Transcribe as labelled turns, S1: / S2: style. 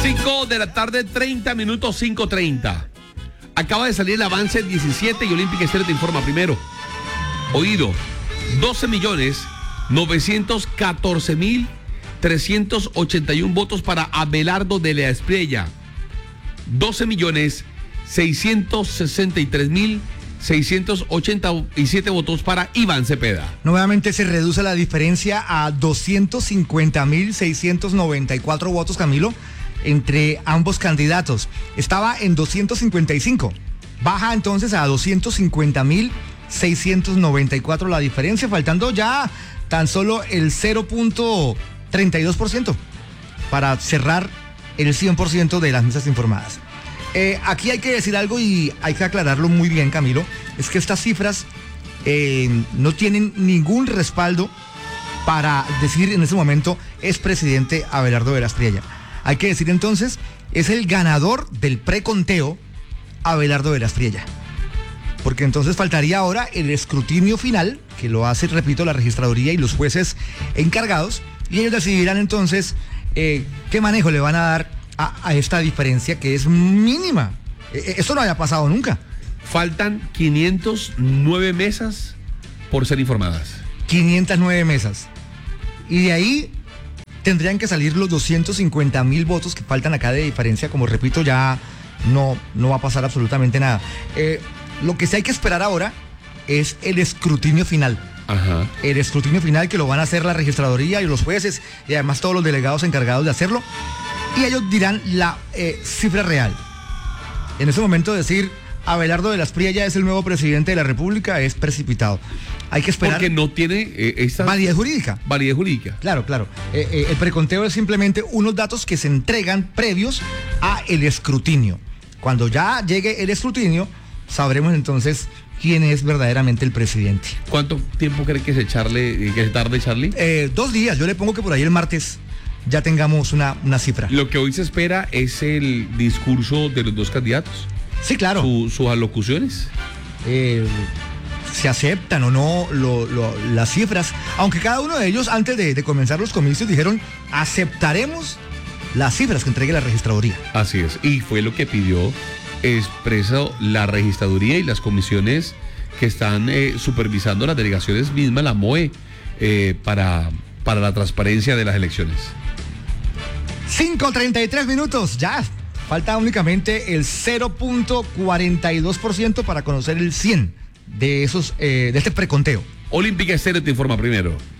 S1: 5 de la tarde, 30 minutos, 5:30. Acaba de salir el avance 17 y Olímpica Estéreo te informa primero. Oído, 12.914.381 votos para Abelardo de la Espriella. 12.663.687 votos para Iván Cepeda.
S2: Nuevamente se reduce la diferencia a 250.694 votos, Camilo, entre ambos candidatos. Estaba en 255. Baja entonces a 250.694 la diferencia, faltando ya tan solo el 0.32% para cerrar el 100% de las mesas informadas. Aquí hay que decir algo y hay que aclararlo muy bien, Camilo. Es que estas cifras no tienen ningún respaldo para decir en ese momento es presidente Abelardo de la Espriella. Hay que decir entonces, es el ganador del preconteo Abelardo de la Espriella. Porque entonces faltaría ahora el escrutinio final, que lo hace, repito, la registraduría y los jueces encargados, y ellos decidirán entonces qué manejo le van a dar a esta diferencia que es mínima. Esto no había pasado nunca.
S1: Faltan 509 mesas por ser informadas.
S2: 509 mesas. Y de ahí tendrían que salir los 250.000 votos que faltan acá de diferencia. Como repito, ya no va a pasar absolutamente nada. Lo que sí hay que esperar ahora es el escrutinio final.
S1: Ajá.
S2: El escrutinio final que lo van a hacer la registraduría y los jueces y además todos los delegados encargados de hacerlo. Y ellos dirán la cifra real. En ese momento decir Abelardo de la Espriella es el nuevo presidente de la República es precipitado. Hay que esperar.
S1: Porque no tiene esta
S2: validez jurídica.
S1: Validez jurídica.
S2: Claro. El preconteo es simplemente unos datos que se entregan previos a el escrutinio. Cuando ya llegue el escrutinio, sabremos entonces quién es verdaderamente el presidente.
S1: ¿Cuánto tiempo cree que se tarde, Charlie?
S2: 2 días. Yo le pongo que por ahí el martes ya tengamos una cifra.
S1: Lo que hoy se espera es el discurso de los dos candidatos.
S2: Sí, claro.
S1: Sus alocuciones.
S2: Se aceptan o no las cifras, aunque cada uno de ellos antes de comenzar los comicios dijeron aceptaremos las cifras que entregue la registraduría.
S1: Así es, y fue lo que pidió expreso la registraduría y las comisiones que están supervisando las delegaciones mismas, la MOE, para la transparencia de las elecciones.
S2: 5:33 minutos, ya falta únicamente el 0.42% para conocer el 100 de esos de este preconteo.
S1: Olímpica Estéreo te informa primero.